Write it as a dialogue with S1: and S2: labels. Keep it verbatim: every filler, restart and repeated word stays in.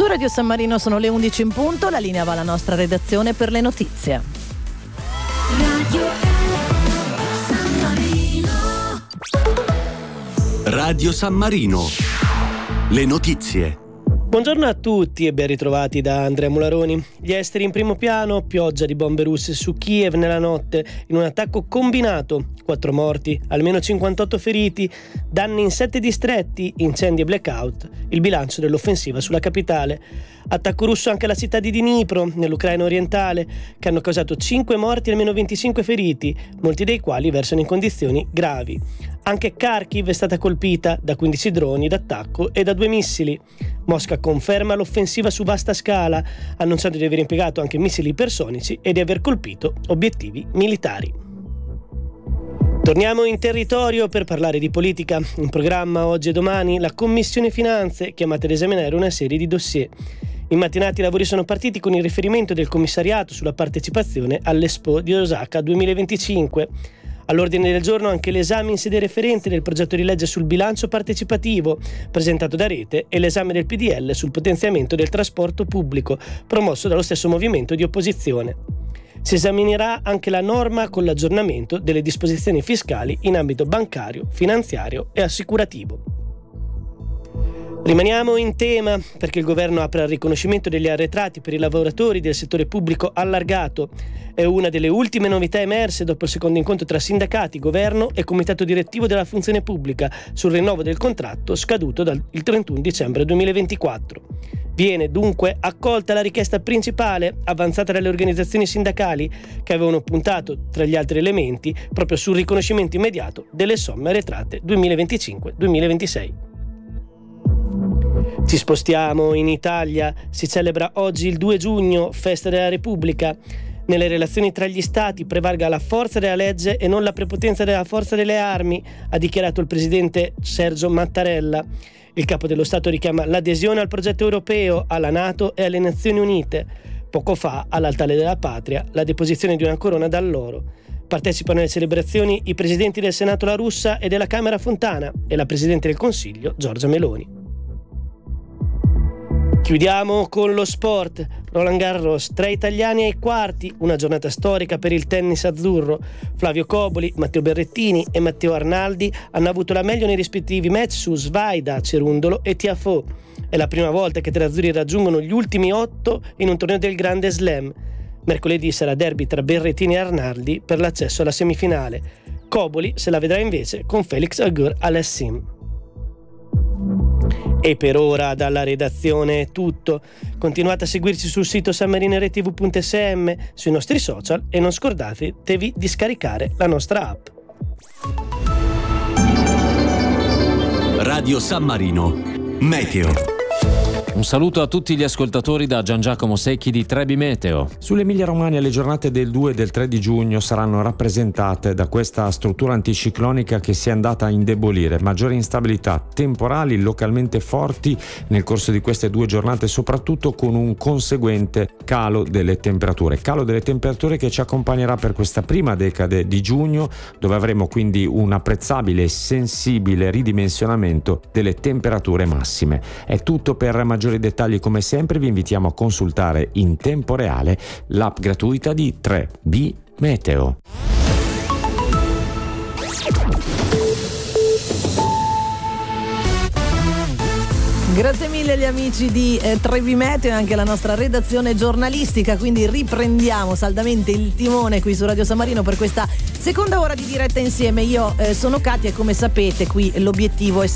S1: Su Radio San Marino sono le undici in punto, la linea va alla nostra redazione per le notizie.
S2: Radio San Marino.
S3: Radio San Marino. Le notizie.
S4: Buongiorno a tutti e ben ritrovati da Andrea Mularoni. Gli esteri in primo piano, pioggia di bombe russe su Kiev nella notte in un attacco combinato. Quattro morti, almeno cinquantotto feriti, danni in sette distretti, incendi e blackout. Il bilancio dell'offensiva sulla capitale. Attacco russo anche alla città di Dnipro, nell'Ucraina orientale, che hanno causato cinque morti e almeno venticinque feriti, molti dei quali versano in condizioni gravi. Anche Kharkiv è stata colpita da quindici droni d'attacco e da due missili. Mosca conferma l'offensiva su vasta scala, annunciando di aver impiegato anche missili ipersonici e di aver colpito obiettivi militari. Torniamo in territorio per parlare di politica. In programma oggi e domani la Commissione Finanze, chiamata ad esaminare una serie di dossier. In mattinata i lavori sono partiti con il riferimento del commissariato sulla partecipazione all'Expo di Osaka duemilaventicinque. All'ordine del giorno anche l'esame in sede referente del progetto di legge sul bilancio partecipativo, presentato da Rete, e l'esame del P D L sul potenziamento del trasporto pubblico, promosso dallo stesso movimento di opposizione. Si esaminerà anche la norma con l'aggiornamento delle disposizioni fiscali in ambito bancario, finanziario e assicurativo. Rimaniamo in tema perché il governo apre al riconoscimento degli arretrati per i lavoratori del settore pubblico allargato. È una delle ultime novità emerse dopo il secondo incontro tra sindacati, governo e comitato direttivo della funzione pubblica sul rinnovo del contratto scaduto dal il trentuno dicembre duemilaventiquattro. Viene dunque accolta la richiesta principale avanzata dalle organizzazioni sindacali che avevano puntato, tra gli altri elementi, proprio sul riconoscimento immediato delle somme arretrate duemilaventicinque duemilaventisei. Ci spostiamo in Italia, si celebra oggi il due giugno, festa della Repubblica. Nelle relazioni tra gli stati prevalga la forza della legge e non la prepotenza della forza delle armi, ha dichiarato il presidente Sergio Mattarella. Il capo dello Stato richiama l'adesione al progetto europeo, alla NATO e alle Nazioni Unite. Poco fa, all'altare della patria, la deposizione di una corona d'alloro. Partecipano alle celebrazioni i presidenti del Senato La Russa e della Camera Fontana e la presidente del Consiglio Giorgia Meloni. Chiudiamo con lo sport. Roland Garros, tre italiani ai quarti, una giornata storica per il tennis azzurro. Flavio Coboli, Matteo Berrettini e Matteo Arnaldi hanno avuto la meglio nei rispettivi match su Svaida, Cerundolo e Tiafoe. È la prima volta che tre azzurri raggiungono gli ultimi otto in un torneo del Grande Slam. Mercoledì sarà derby tra Berrettini e Arnaldi per l'accesso alla semifinale. Coboli se la vedrà invece con Felix Auger-Aliassime. E per ora dalla redazione è tutto. Continuate a seguirci sul sito sanmarineretv punto s m, sui nostri social e non scordatevi di scaricare la nostra app.
S3: Radio San Marino. Meteo.
S5: Un saluto a tutti gli ascoltatori da Gian Giacomo Secchi di Trebi Meteo.
S6: Sull'Emilia Romagna le giornate del due e del tre di giugno saranno rappresentate da questa struttura anticiclonica che si è andata a indebolire. Maggiore instabilità, temporali localmente forti nel corso di queste due giornate, soprattutto con un conseguente calo delle temperature. Calo delle temperature che ci accompagnerà per questa prima decade di giugno, dove avremo quindi un apprezzabile e sensibile ridimensionamento delle temperature massime. È tutto per maggiori dettagli, come sempre vi invitiamo a consultare in tempo reale l'app gratuita di tre B Meteo.
S1: Grazie mille agli amici di eh, Trebi Meteo e anche alla nostra redazione giornalistica, quindi riprendiamo saldamente il timone qui su Radio San Marino per questa seconda ora di diretta insieme. Io eh, sono Katia e come sapete qui l'obiettivo è